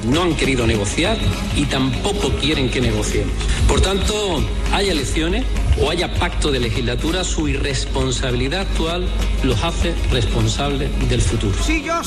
no han querido negociar y tampoco quieren que negociemos. Por tanto, haya elecciones o haya pacto de legislatura, su irresponsabilidad actual los hace responsables del futuro. Si yo